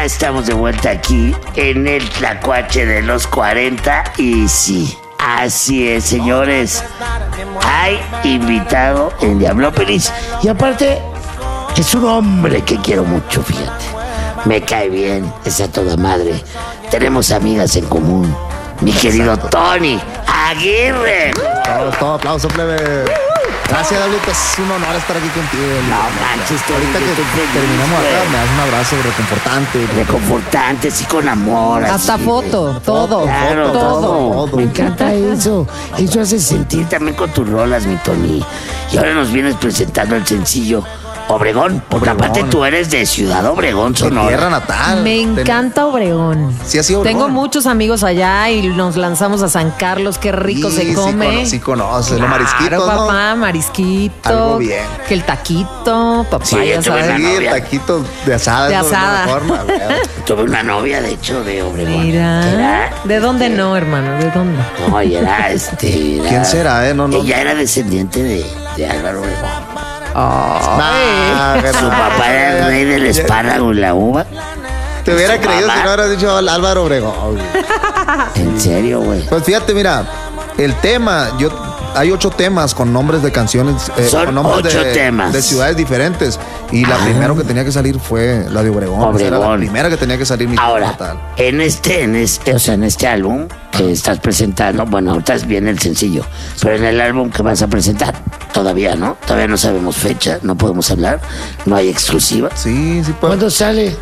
Ya estamos de vuelta aquí en el Tlacuache de los 40 y sí, así es, señores. Hay invitado en Diablópolis y aparte es un hombre que quiero mucho, fíjate. Me cae bien, es a toda madre. Tenemos amigas en común. Mi querido Tony Aguirre. Todo aplauso, plebe. Gracias, Diablito, es un honor estar aquí contigo. No manches, ahorita que terminamos acá, me das un abrazo reconfortante. Reconfortante, sí, con amor. Hasta así, foto, todo. Claro, todo. Me encanta eso. Eso hace sentir también con tus rolas, mi Tony. Y ahora nos vienes presentando el sencillo Obregón, porque aparte tú eres de Ciudad Obregón, Sonora. Tierra natal. Me encanta Obregón. Sí, así Obregón. Tengo muchos amigos allá y nos lanzamos a San Carlos. Qué rico se come. Sí, conoces. Los marisquitos, Claro, ¿no? papá, marisquito. Algo bien. Que el taquito, papá, Sí, ya yo tuve sabes. una Sí, novia. taquitos de asada. De eso es la asada. forma, Tuve una novia, de hecho, de Obregón. Mira. ¿De dónde no, hermano? ¿De dónde? No, y era ¿Quién será, No. Ella era descendiente de Álvaro Obregón. Su Su papá era el rey del espárrago y la uva. Te hubiera Su creído mamá. si no hubieras dicho Álvaro Obregón. En serio, güey. Pues fíjate, mira, el tema, hay 8 temas con nombres de canciones. Son con nombres 8 temas. de ciudades diferentes. Y la primera que tenía que salir fue la de Obregón. Esa era la primera que tenía que salir mi Ahora, natal. en este álbum que estás presentando, bueno, ahorita viene el sencillo, pero en el álbum que vas a presentar, todavía no sabemos fecha, no podemos hablar, no hay exclusiva. Sí, puedo. ¿Cuándo sale?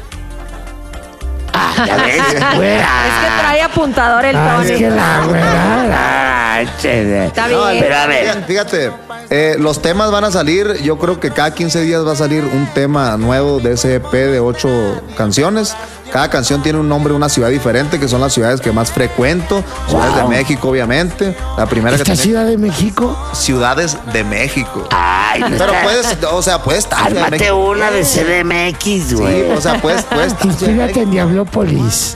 Ah, ya ves, güera. Es que trae apuntador el Ah, Tony. es que la güera. Está bien. Pero a ver, Fíjate, los temas van a salir, yo creo que cada 15 días va a salir un tema nuevo de ese EP de 8 canciones. Cada canción tiene un nombre de una ciudad diferente, que son las ciudades que más frecuento. Ciudades de México, obviamente. La primera que ¿esta tenía- Ciudad de México? Ciudades de México. Ay, no Pero está- puedes estar. en Ármate México. una de CDMX, güey. Sí, o sea, puedes estar. Inspírate en Diablópolis.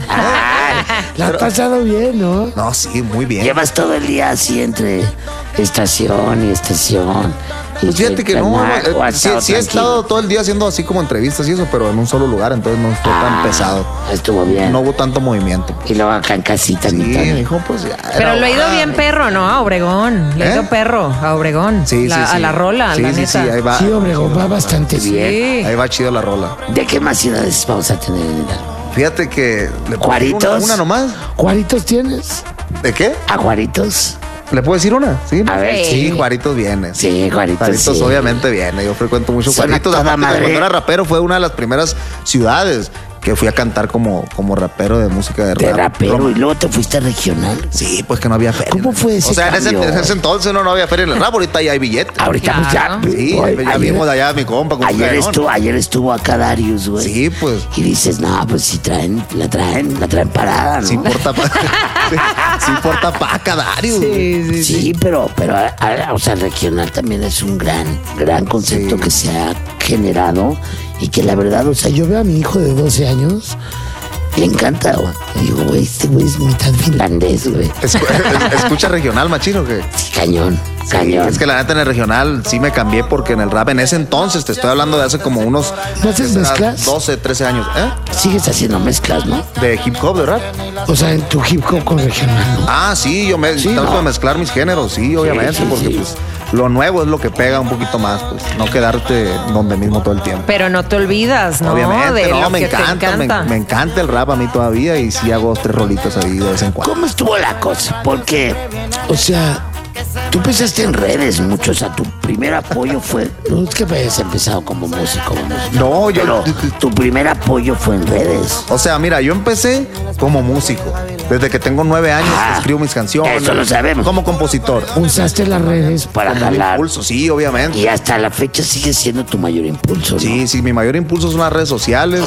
La has pasado bien, ¿no? No, sí, muy bien. Llevas todo el día así entre estación y estación. Pues fíjate que no, sí he estado todo el día haciendo así como entrevistas y eso, pero en un solo lugar, entonces no estuvo tan pesado. Estuvo bien. No hubo tanto movimiento. Y luego acá en casita, Sí, mi Tony. dijo, pues ya. Pero era lo ha ido hora. bien perro, ¿no? A Obregón. Le ha ido perro a Obregón. Sí, A la rola, sí, la sí, neta. Sí, ahí va. Sí, Obregón va bastante bien. Sí. Ahí va chido la rola. ¿De qué más ciudades vamos a tener en el álbum? Fíjate que... ¿le puedo decir ¿Juaritos? Una nomás. ¿Juaritos tienes? ¿De qué? ¿A Juaritos? ¿Le puedo decir una? Sí. A ver, Sí, sí. Juaritos viene. Sí, Juaritos. Juaritos sí. obviamente viene. Yo frecuento mucho Son a Juaritos. toda Aparte, madre. cuando era rapero fue una de las primeras ciudades que fui a cantar como rapero de música de rap. De rapero y luego te fuiste regional. Sí, pues que no había feria. ¿Cómo fue ese O sea, en ese cambio? entonces no había feria en el rap, ahorita ya hay billetes. Ahorita pues ya. Sí, Oye, ya vimos de allá a mi compa. Con su cadenón. ayer estuvo acá Darius, güey. Sí, pues. Y dices, no, pues si la traen parada, ¿no? Sí importa sí importa paca, Dario. Sí, pero o sea, el regional también es un gran concepto Sí. que se ha generado y que la verdad, o sea, yo veo a mi hijo de 12 años, le encanta, güey. Y digo, güey, este güey es mitad finlandés, güey. ¿Escucha regional, machino, que Sí, cañón. Es que la neta en el regional sí me cambié porque en el rap en ese entonces, te estoy hablando de hace como unos ¿No haces mezclas? 12, 13 años, Sigues haciendo mezclas, ¿no? de hip hop, de rap. O sea, en tu hip hop con regional, ¿no? Ah, sí, yo Sí, trato ¿no? de mezclar mis géneros, sí, obviamente, sí, porque sí. pues lo nuevo es lo que pega un poquito más, pues no quedarte donde mismo todo el tiempo. Pero no te olvidas, ¿no? Obviamente, de no, lo me que te encanta, me encanta el rap a mí todavía y sí hago 2, 3 rolitas ahí de vez en cuando. ¿Cómo estuvo la cosa? Porque, o sea, tú empezaste en redes mucho, o sea, tu primer apoyo fue, no es que hayas empezado como músico, No, pero tu primer apoyo fue en redes. O sea, mira, yo empecé como músico. Desde que tengo 9 años escribo mis canciones. Eso lo sabemos. Como compositor. Usaste las redes para jalar. Impulso, sí, obviamente. Y hasta la fecha sigue siendo tu mayor impulso, ¿no? Sí, mi mayor impulso son las redes sociales,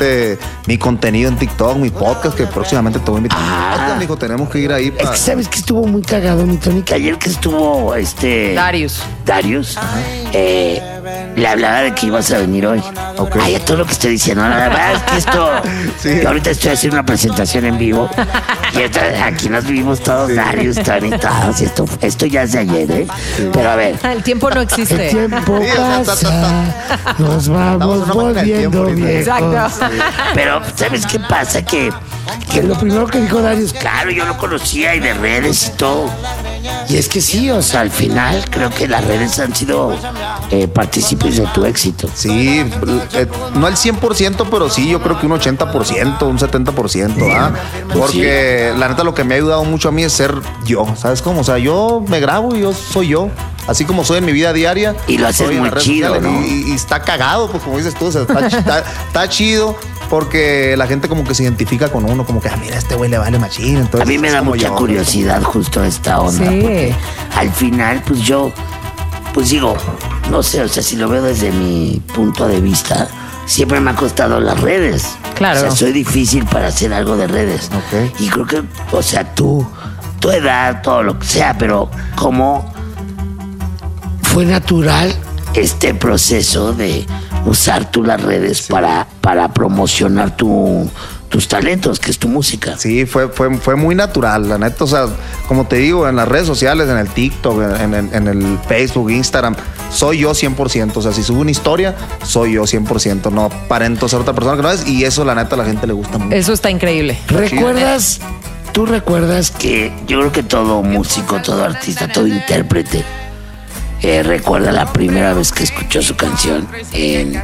mi contenido en TikTok, mi podcast, que próximamente te voy a invitar. Ah. Mijo, tenemos que ir ahí Es que sabes que estuvo muy cagado, mi Tony, que ayer que estuvo Darius. Darius, le hablaba de que ibas a venir hoy. Ok. Ay, a todo lo que estoy diciendo. La verdad es que esto. Sí. Yo ahorita estoy haciendo una presentación en vivo. Y aquí nos vivimos todos, Darius, Tony, todos. Esto ya es de ayer, ¿eh? Pero a ver. El tiempo no existe. El tiempo Sí, o sea, pasa. Nos Estamos en vamos una máquina del tiempo volviendo ahorita. viejos. Exacto. Pero, ¿sabes qué pasa? Que lo primero que dijo Darius, claro, yo lo conocía y de redes y todo. Y es que sí, o sea, al final creo que las redes han sido partícipes de tu éxito. Sí, no el 100%, pero sí, yo creo que un 80%, un 70%, ¿ah? Porque la neta lo que me ha ayudado mucho a mí es ser yo, ¿sabes cómo? O sea, yo me grabo y yo soy yo. Así como soy en mi vida diaria. Y lo haces soy en muy las redes chido, sociales, ¿no? Y está cagado, pues como dices tú, o sea, está chido porque la gente como que se identifica con uno, como que, mira, este güey le vale machín. Entonces, A mí me es da como mucha yo. curiosidad justo esta onda. Sí. Porque al final, pues yo, pues digo, no sé, o sea, si lo veo desde mi punto de vista, siempre me ha costado las redes. Claro. O sea, soy difícil para hacer algo de redes. Ok. Y creo que, o sea, tu edad, todo lo que sea, pero como fue natural este proceso de usar tú las redes para promocionar tus talentos, que es tu música. Sí, fue muy natural, la neta. O sea, como te digo, en las redes sociales, en el TikTok, en el Facebook, Instagram, soy yo 100%. O sea, si subo una historia, soy yo 100%. No aparento ser otra persona que no es. Y eso, la neta, a la gente le gusta mucho. Eso está increíble. ¿Recuerdas? ¿Tú recuerdas que yo creo que todo músico, todo artista, todo intérprete recuerda la primera vez que escuchó su canción en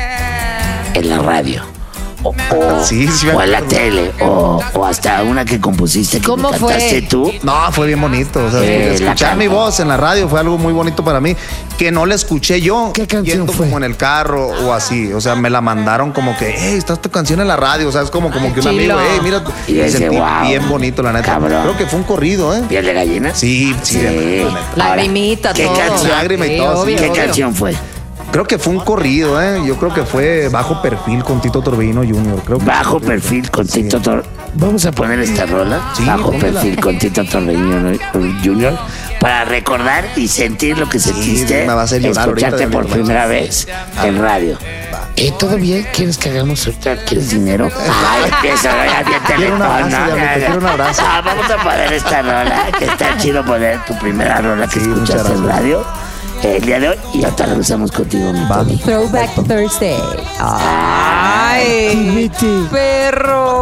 la radio? Sí, me o en la acuerdo. tele, o hasta una que compusiste que ¿Cómo me fue? cantaste tú. No, fue bien bonito. O sea, La escuchar mi cantó. voz en la radio fue algo muy bonito para mí, que no la escuché yo. ¿Qué canción yendo fue? como en el carro o así. O sea, me la mandaron como que, hey, está tu canción en la radio. O sea, es como que un Chilo. amigo, hey, mira. Y Me ese, sentí wow, bien bonito, la neta. cabrón. Creo que fue un corrido, ¿eh? ¿Piel de gallina? Sí, sí, Sí. la neta. Lagrimita, ¿Qué todo. canción? Lágrima y todo, sí. ¿Qué obvio. canción fue? Creo que fue un corrido, ¿eh? Yo creo que fue Bajo Perfil con Tito Torbellino Jr. Creo que Bajo Perfil con Sí. Tito Torbellino. Vamos a poner esta rola. Sí, Bajo póngela. Perfil con Tito Torbellino Jr. para recordar y sentir lo que sentiste me va a hacer llorar escucharte ahorita, por amigo. primera vez en radio. ¿Todo bien? ¿Quieres que hagamos ahorita? ¿Quieres dinero? Ay, empieza a bien Quiero un abrazo, Diablito, quiero un abrazo. Vamos a poner esta rola, que está chido poner tu primera rola que Sí, muchas escuchaste en gracias. radio el día de hoy. Y ahorita regresamos contigo, mi Va. Tony. Throwback Thursday. Ay, perro.